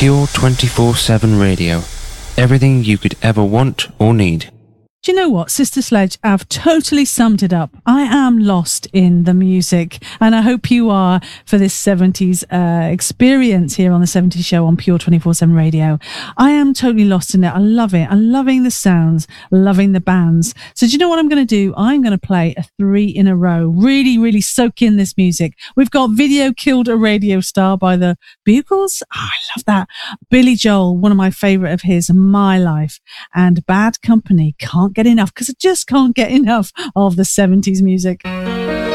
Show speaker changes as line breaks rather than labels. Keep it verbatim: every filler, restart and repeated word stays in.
Pure twenty-four seven Radio. Everything you could ever want or need.
Do you know what? Sister Sledge have totally summed it up. I am lost in the music, and I hope you are for this seventies uh, experience here on the seventies Show on Pure twenty-four seven Radio. I am totally lost in it. I love it. I'm loving the sounds, loving the bands. So do you know what I'm going to do? I'm going to play a three in a row. Really, really soak in this music. We've got Video Killed a Radio Star by the Bugles. Oh, I love that. Billy Joel, one of my favourite of his, My Life. And Bad Company, Can't Get Enough, because I just can't get enough of the seventies music.